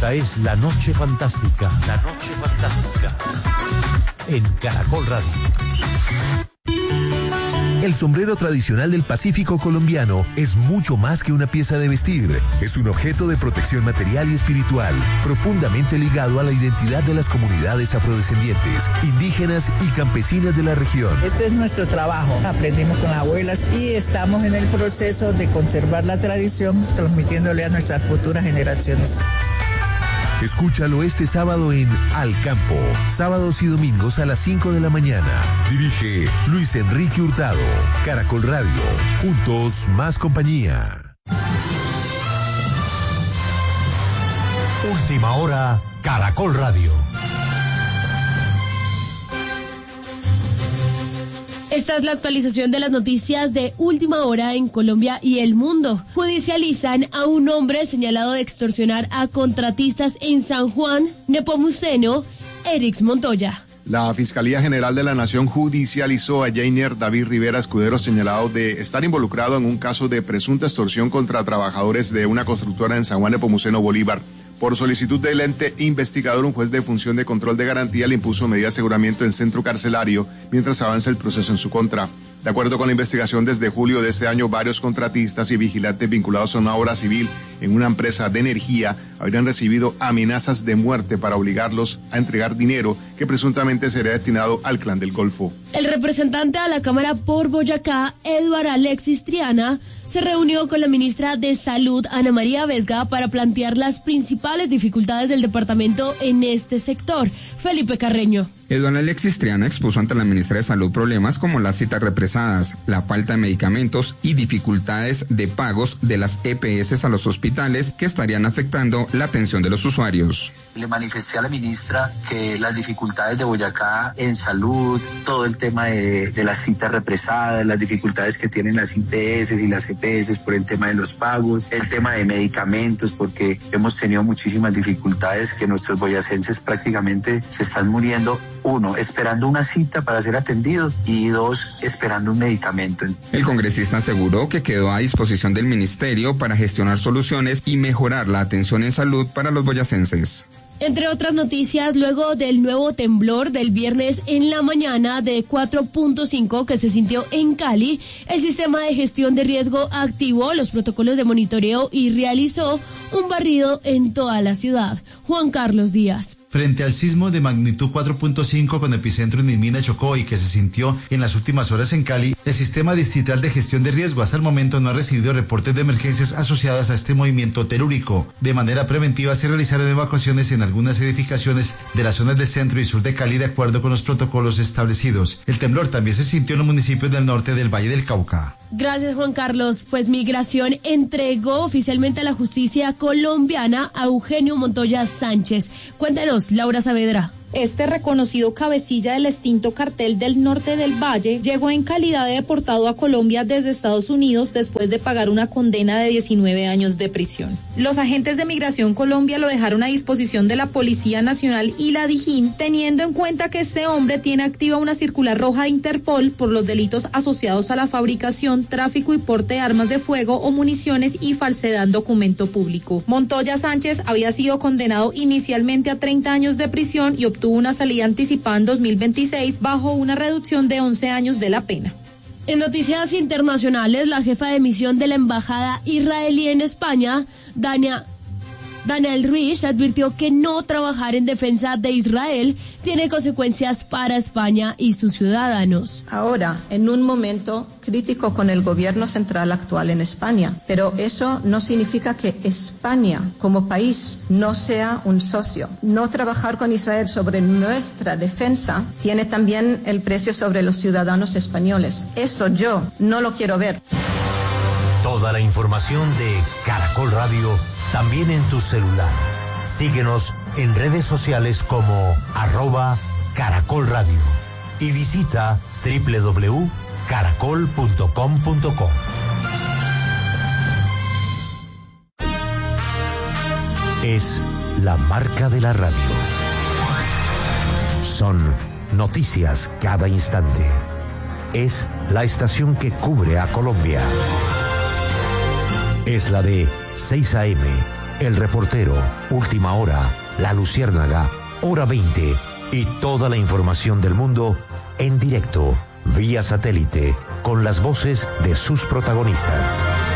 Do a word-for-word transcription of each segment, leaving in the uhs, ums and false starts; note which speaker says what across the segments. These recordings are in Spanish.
Speaker 1: Esta es La Noche Fantástica. La Noche Fantástica. En Caracol Radio.
Speaker 2: El sombrero tradicional del Pacífico colombiano es mucho más que una pieza de vestir. Es un objeto de protección material y espiritual, profundamente ligado a la identidad de las comunidades afrodescendientes, indígenas y campesinas de la región.
Speaker 3: Este es nuestro trabajo. Aprendimos con las abuelas y estamos en el proceso de conservar la tradición, transmitiéndole a nuestras futuras generaciones.
Speaker 2: Escúchalo este sábado en Al Campo, sábados y domingos a las cinco de la mañana. Dirige Luis Enrique Hurtado. Caracol Radio, juntos más compañía.
Speaker 1: Última hora, Caracol Radio.
Speaker 4: Esta es la actualización de las noticias de última hora en Colombia y el mundo. Judicializan a un hombre señalado de extorsionar a contratistas en San Juan, Nepomuceno, Erix Montoya.
Speaker 5: La Fiscalía General de la Nación judicializó a Jainer David Rivera Escudero, señalado de estar involucrado en un caso de presunta extorsión contra trabajadores de una constructora en San Juan, Nepomuceno, Bolívar. Por solicitud del ente investigador, un juez de función de control de garantía le impuso medida de aseguramiento en centro carcelario mientras avanza el proceso en su contra. De acuerdo con la investigación, desde julio de este año, varios contratistas y vigilantes vinculados a una obra civil en una empresa de energía habrían recibido amenazas de muerte para obligarlos a entregar dinero que presuntamente sería destinado al Clan del Golfo.
Speaker 4: El representante a la Cámara por Boyacá, Eduard Alexis Triana, se reunió con la ministra de Salud, Ana María Vesga, para plantear las principales dificultades del departamento en este sector. Felipe Carreño.
Speaker 6: Eduard Alexis Triana expuso ante la ministra de Salud problemas como las citas represadas, la falta de medicamentos y dificultades de pagos de las E P S a los hospitales que estarían afectando la atención de los usuarios.
Speaker 7: Le manifesté a la ministra que las dificultades de Boyacá en salud, todo el tema de, de las citas represadas, las dificultades que tienen las I P S y las E P S por el tema de los pagos, el tema de medicamentos, porque hemos tenido muchísimas dificultades que nuestros boyacenses prácticamente se están muriendo. Uno, esperando una cita para ser atendidos y dos, esperando un medicamento.
Speaker 6: El congresista aseguró que quedó a disposición del ministerio para gestionar soluciones y mejorar la atención en salud para los boyacenses.
Speaker 4: Entre otras noticias, luego del nuevo temblor del viernes en la mañana de cuatro punto cinco que se sintió en Cali, el sistema de gestión de riesgo activó los protocolos de monitoreo y realizó un barrido en toda la ciudad. Juan Carlos Díaz.
Speaker 8: Frente al sismo de magnitud cuatro punto cinco con epicentro en Mismina, Chocó y que se sintió en las últimas horas en Cali, el sistema distrital de gestión de riesgo hasta el momento no ha recibido reportes de emergencias asociadas a este movimiento telúrico. De manera preventiva se realizaron evacuaciones en algunas edificaciones de las zonas del centro y sur de Cali de acuerdo con los protocolos establecidos. El temblor también se sintió en los municipios del norte del Valle del Cauca.
Speaker 4: Gracias, Juan Carlos. Pues Migración entregó oficialmente a la justicia colombiana a Eugenio Montoya Sánchez. Cuéntanos, Laura Saavedra.
Speaker 9: Este reconocido cabecilla del extinto cartel del norte del Valle llegó en calidad de deportado a Colombia desde Estados Unidos después de pagar una condena de diecinueve años de prisión. Los agentes de Migración Colombia lo dejaron a disposición de la Policía Nacional y la DIJÍN, teniendo en cuenta que este hombre tiene activa una circular roja de Interpol por los delitos asociados a la fabricación, tráfico y porte de armas de fuego o municiones y falsedad en documento público. Montoya Sánchez había sido condenado inicialmente a treinta años de prisión y obtuvo tuvo una salida anticipada en dos mil veintiséis bajo una reducción de once años de la pena.
Speaker 4: En noticias internacionales, la jefa de misión de la embajada israelí en España, Dania Daniel Rich, advirtió que no trabajar en defensa de Israel tiene consecuencias para España y sus ciudadanos.
Speaker 10: Ahora, en un momento crítico con el gobierno central actual en España, pero eso no significa que España como país no sea un socio. No trabajar con Israel sobre nuestra defensa tiene también el precio sobre los ciudadanos españoles. Eso yo no lo quiero ver.
Speaker 1: Toda la información de Caracol Radio también en tu celular. Síguenos en redes sociales como arroba Caracol Radio y visita doble u doble u doble u punto caracol punto com punto co. Es la marca de la radio. Son noticias cada instante. Es la estación que cubre a Colombia. Es la de seis a eme, El Reportero, Última Hora, La Luciérnaga, Hora veinte y toda la información del mundo en directo, vía satélite, con las voces de sus protagonistas.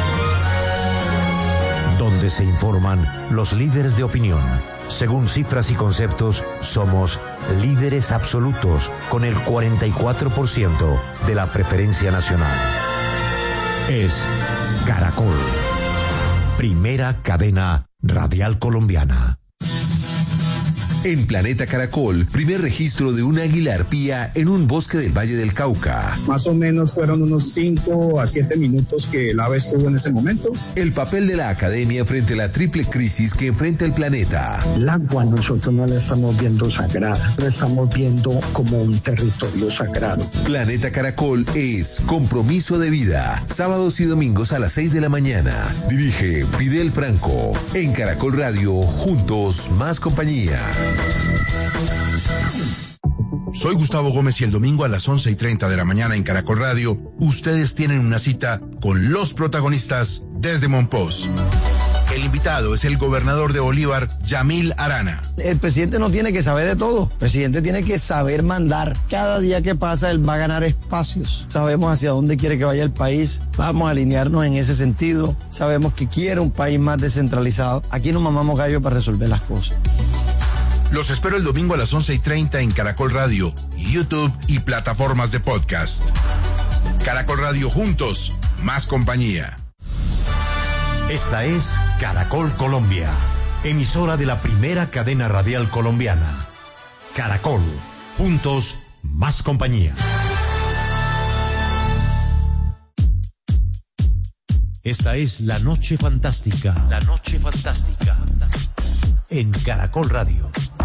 Speaker 1: Donde se informan los líderes de opinión. Según cifras y conceptos, somos líderes absolutos con el cuarenta y cuatro por ciento de la preferencia nacional. Es Caracol, primera cadena radial colombiana.
Speaker 2: En Planeta Caracol, primer registro de un águila arpía en un bosque del Valle del Cauca.
Speaker 11: Más o menos fueron unos cinco a siete minutos que el ave estuvo en ese momento.
Speaker 2: El papel de la academia frente a la triple crisis que enfrenta el planeta.
Speaker 12: El agua nosotros no la estamos viendo sagrada, la estamos viendo como un territorio sagrado.
Speaker 2: Planeta Caracol es compromiso de vida. Sábados y domingos a las seis de la mañana. Dirige Fidel Franco. En Caracol Radio, juntos, más compañía.
Speaker 13: Soy Gustavo Gómez y el domingo a las once y treinta de la mañana en Caracol Radio, ustedes tienen una cita con los protagonistas desde Monpós. El invitado es el gobernador de Bolívar, Yamil Arana.
Speaker 14: El presidente no tiene que saber de todo, el presidente tiene que saber mandar. Cada día que pasa él va a ganar espacios. Sabemos hacia dónde quiere que vaya el país, vamos a alinearnos en ese sentido. Sabemos que quiere un país más descentralizado. Aquí nos mamamos gallo para resolver las cosas.
Speaker 13: Los espero el domingo a las once y treinta en Caracol Radio, YouTube y plataformas de podcast. Caracol Radio, juntos, más compañía.
Speaker 1: Esta es Caracol Colombia, emisora de la primera cadena radial colombiana. Caracol, juntos, más compañía. Esta es La Noche Fantástica. La Noche Fantástica. En Caracol Radio.